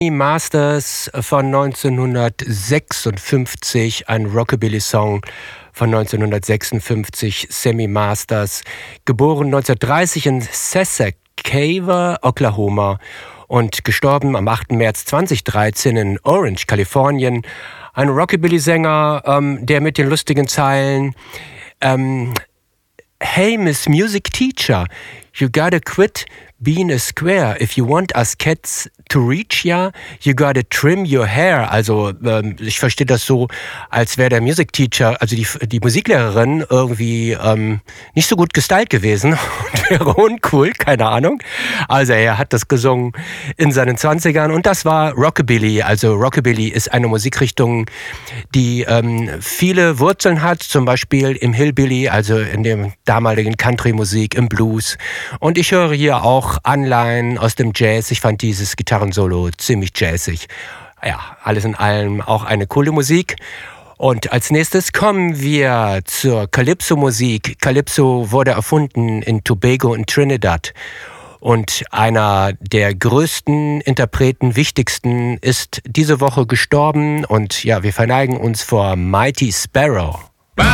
Masters von 1956, ein Rockabilly-Song von 1956, Sammy Masters, geboren 1930 in Sasakawa, Oklahoma und gestorben am 8. März 2013 in Orange, Kalifornien. Ein Rockabilly-Sänger, der mit den lustigen Zeilen Hey, Miss Music Teacher, you gotta quit being a square. If you want us cats to reach ya, you gotta trim your hair. Also ich verstehe das so, als wäre der Music Teacher, also die Musiklehrerin irgendwie nicht so gut gestylt gewesen und wäre uncool, keine Ahnung. Also er hat das gesungen in seinen 20ern und das war Rockabilly. Also Rockabilly ist eine Musikrichtung, die viele Wurzeln hat, zum Beispiel im Hillbilly, also in der damaligen Country-Musik, im Blues. Und ich höre hier auch Anleihen aus dem Jazz. Ich fand dieses Gitarrensolo ziemlich jazzig. Ja, alles in allem auch eine coole Musik. Und als nächstes kommen wir zur Calypso-Musik. Calypso wurde erfunden in Tobago und Trinidad. Und einer der größten Interpreten, wichtigsten, ist diese Woche gestorben. Und ja, wir verneigen uns vor Mighty Sparrow.